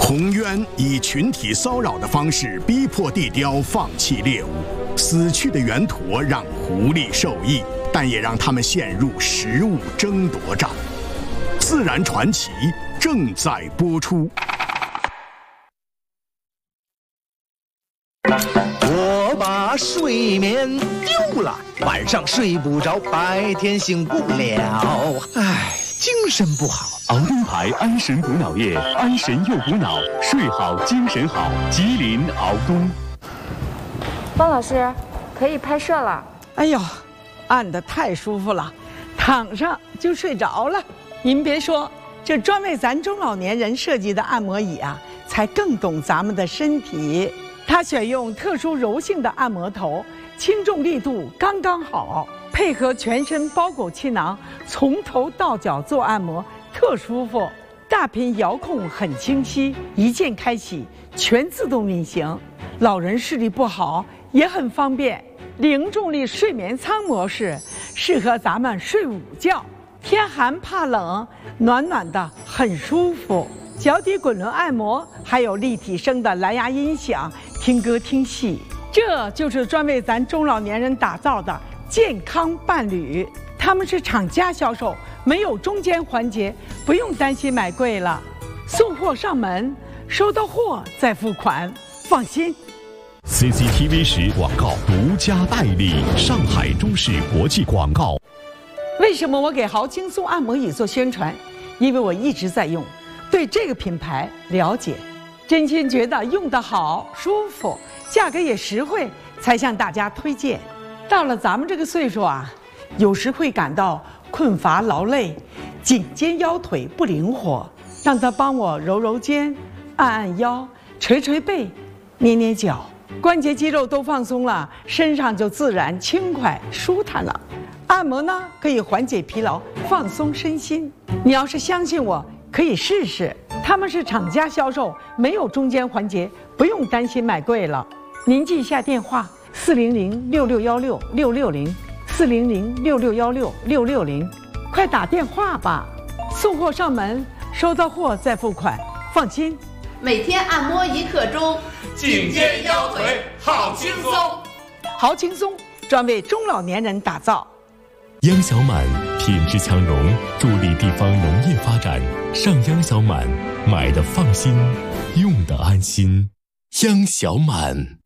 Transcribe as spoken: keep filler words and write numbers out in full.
洪渊以群体骚扰的方式逼迫地雕放弃猎物，死去的圆驼让狐狸受益，但也让他们陷入食物争夺战。自然传奇正在播出。 我把睡眠丢了，晚上睡不着，白天醒不了，唉，精神不好。 熬灯牌安神补脑液，安神又补脑，睡好精神好。吉林熬东。 汪老师，可以拍摄了。 哎呦，按得太舒服了，躺上就睡着了。您别说，这专为咱中老年人设计的按摩椅啊，才更懂咱们的身体。它选用特殊柔性的按摩头，轻重力度刚刚好，配合全身包裹气囊，从头到脚做按摩特舒服。大屏遥控很清晰，一键开启，全自动运行。老人视力不好也很方便。零重力睡眠舱模式适合咱们睡午觉，天寒怕冷，暖暖的很舒服。脚底滚轮按摩，还有立体声的蓝牙音响，听歌听戏。这就是专为咱中老年人打造的健康伴侣。他们是厂家销售，没有中间环节，不用担心买贵了。送货上门，收到货再付款，放心。 C C T V 十广告独家代理，上海中视国际广告。 为什么我给豪轻松按摩椅做宣传？因为我一直在用，对这个品牌了解，真心觉得用得好、舒服，价格也实惠，才向大家推荐。到了咱们这个岁数啊，有时会感到困乏劳累，颈肩腰腿不灵活，让他帮我揉揉肩，按按腰，捶捶背，捏捏脚，关节肌肉都放松了，身上就自然轻快舒坦了。按摩呢，可以缓解疲劳，放松身心。你要是相信我，可以试试。他们是厂家销售，没有中间环节，不用担心买贵了。您记一下电话：四零零六六幺六六六零，四零零六六幺六六六零，快打电话吧！送货上门，收到货再付款，放心。 每天按摩一刻钟， 颈肩腰腿好轻松。 好轻松，专为中老年人打造。 央小满品质强融，助力地方农业发展。上央小满，买的放心，用的安心。央小满。